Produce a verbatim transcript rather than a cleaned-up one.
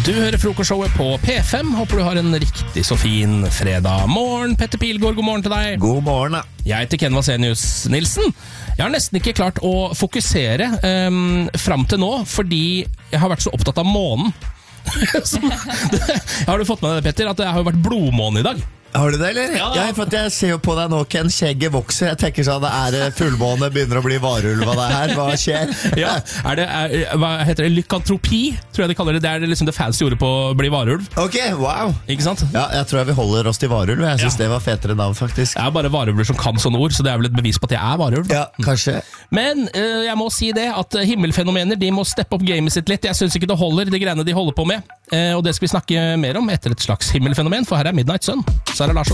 Du hører frokostshowet på P fem. Håper du har en riktig så fin fredag morgen. Petter Pilgaard, god morgen til deg. God morgen da. Jeg heter Ken Vasenius Nilsen. Jeg har nesten ikke klart å fokusere um, frem til nå, fordi jeg har vært så opptatt av månen. Så, har du fått med deg, Petter, at det har jo vært blodmåne i dag? Har du det, eller? Ja, ja, for jeg ser jo på deg nå, Ken. Skjegget vokser. Jeg tenker sånn, er det fullmåne, begynner å bli varulv av det her? Hva skjer? Ja, er det, er, hva heter det? Lykantropi, tror jeg de kaller det. Det er liksom det fancy ordet på å bli varulv. Ok, wow. Ikke sant? Ja, jeg tror jeg vi holder oss til varulv. Jeg synes Ja. det var fetere navn, faktisk. Jeg er bare varulver som kan sånne ord, så det er vel et bevis på at jeg er varulv. Ja, kanskje. Men øh, jeg må si det, at himmelfenomener de må steppe opp gamet sitt litt. Jeg synes ikke det holder, de greiene de holder på med. Eh, og det skal vi snakke mer om etter et slags himmelfenomen, for her er Midnight Sun. Sara Larsson.